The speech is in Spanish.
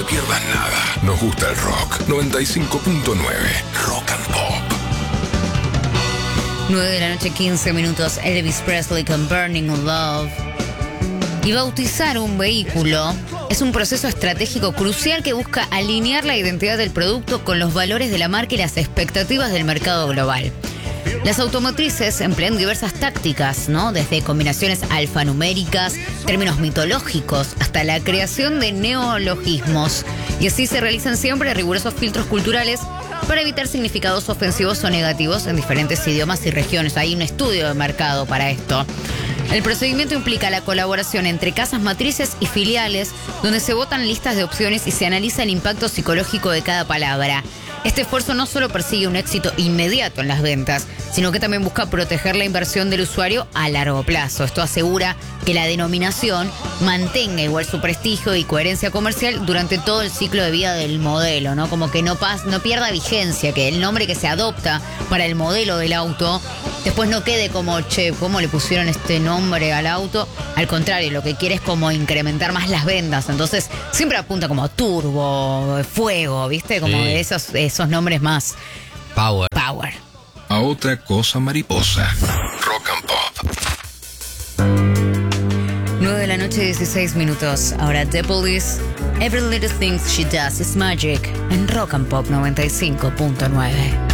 pierdas nada. Nos gusta el rock. 95.9 Rock and Pop. 9 de la noche, 15 minutos. Elvis Presley con Burning Love. Y bautizar un vehículo es un proceso estratégico crucial que busca alinear la identidad del producto con los valores de la marca y las expectativas del mercado global. Las automotrices emplean diversas tácticas, ¿no? Desde combinaciones alfanuméricas, términos mitológicos, hasta la creación de neologismos. Y así se realizan siempre rigurosos filtros culturales para evitar significados ofensivos o negativos en diferentes idiomas y regiones. Hay un estudio de mercado para esto. El procedimiento implica la colaboración entre casas matrices y filiales, donde se votan listas de opciones y se analiza el impacto psicológico de cada palabra. Este esfuerzo no solo persigue un éxito inmediato en las ventas, sino que también busca proteger la inversión del usuario a largo plazo. Esto asegura que la denominación mantenga igual su prestigio y coherencia comercial durante todo el ciclo de vida del modelo, ¿no? Como que no pierda vigencia, que el nombre que se adopta para el modelo del auto después no quede como, che, ¿cómo le pusieron este nombre al auto? Al contrario, lo que quiere es como incrementar más las ventas. Entonces, siempre apunta como turbo, fuego, ¿viste? Como esos nombres más Power. A otra cosa mariposa. Rock and Pop. 9 de la noche, 16 minutos. Ahora The Police, Every Little Thing She Does Is Magic, en Rock and Pop 95.9.